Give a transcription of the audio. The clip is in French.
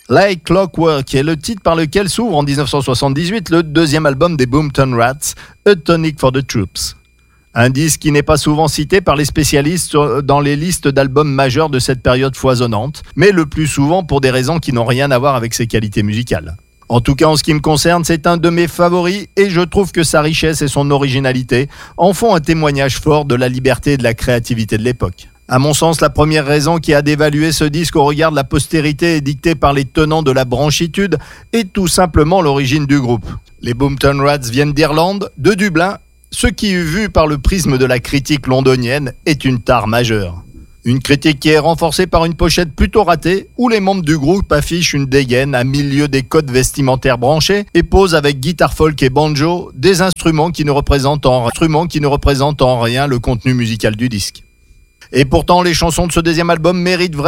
Like Clockwork est le titre par lequel s'ouvre en 1978 le deuxième album des Boomtown Rats, A Tonic for the Troops. Un disque qui n'est pas souvent cité par les spécialistes dans les listes d'albums majeurs de cette période foisonnante, mais le plus souvent pour des raisons qui n'ont rien à voir avec ses qualités musicales. En tout cas, en ce qui me concerne, c'est un de mes favoris et je trouve que sa richesse et son originalité en font un témoignage fort de la liberté et de la créativité de l'époque. À mon sens, la première raison qui a d'évaluer ce disque au regard de la postérité et dictée par les tenants de la branchitude est tout simplement l'origine du groupe. Les Boomtown Rats viennent d'Irlande, de Dublin, ce qui, vu par le prisme de la critique londonienne, est une tare majeure. Une critique qui est renforcée par une pochette plutôt ratée, où les membres du groupe affichent une dégaine à milieu des codes vestimentaires branchés et posent avec guitare folk et banjo des instruments qui ne représentent en rien le contenu musical du disque. Et pourtant, les chansons de ce deuxième album méritent vraiment